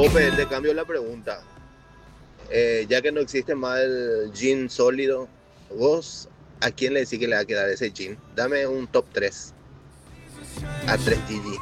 Pope, te cambio la pregunta. Ya que no existe más el jean sólido, vos, ¿a quién le decís que le va a quedar ese jean? Dame un top 3 a 3GG.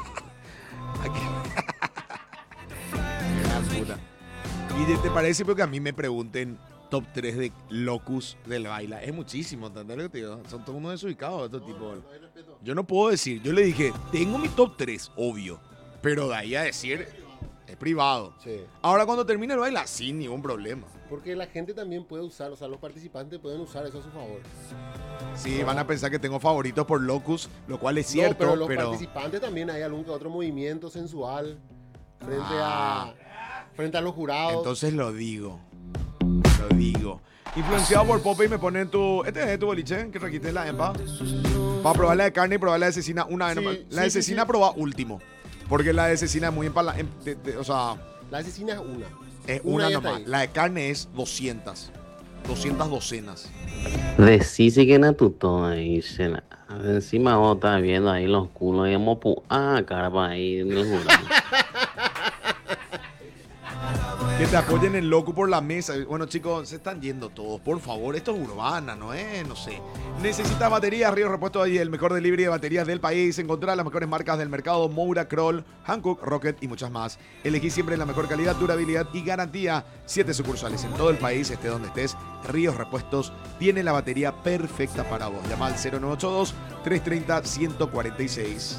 Gran puta. Y te parece porque a mí me pregunten top 3 de locus del baila. Es muchísimo, ¿entendés lo que te digo? Son todos unos desubicados estos tipos. Yo no puedo decir, yo le dije, tengo mi top 3, obvio. Pero de ahí a decir, es privado. Sí. Ahora cuando termine el baila, sin ningún problema. Porque la gente también puede usar, o sea, los participantes pueden usar eso a su favor. Sí, van a pensar que tengo favoritos por locus, lo cual es No, cierto, pero los pero... participantes también hay algún que otro movimiento sensual frente a los jurados. Entonces lo digo. Influenciado por Pope y me ponen tu... Este es tu boliche, que requiste la EMPA. Para probar la de carne y probar la de cecina una vez Sí, nomás. La sí, de sí, cecina sí. proba último. Porque la de cecina es muy empala... o sea, La asesina es una. es una ya está nomás. ahí. La de carne es 200. 200 docenas. Decís que na tuto ahí, Shela. Encima vos estás viendo ahí los culos y mopu. Carpa ahí en el jurado. Que te apoyen el loco por la mesa. Bueno, chicos, se están yendo todos. Por favor, esto es urbana, ¿no es? No sé. Necesitas baterías, Río Repuesto ahí, el mejor delivery de baterías del país. Encontrar las mejores marcas del mercado: Moura, Kroll, Hankook, Rocket y muchas más. Elegí siempre la mejor calidad, durabilidad y garantía. 7 sucursales en todo el país, esté donde estés. Ríos Repuestos tiene la batería perfecta para vos. Llama al 0982-330-146.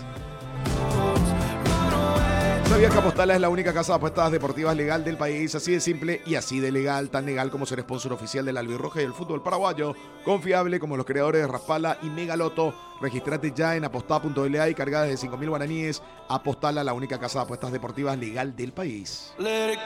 ¿Sabías que Apostala es la única casa de apuestas deportivas legal del país? Así de simple y así de legal, tan legal como ser sponsor oficial del albirroja y el fútbol paraguayo, confiable como los creadores de Raspala y Megaloto. Registrate ya en apostá.la y carga desde 5.000 guaraníes. Apostala, la única casa de apuestas deportivas legal del país.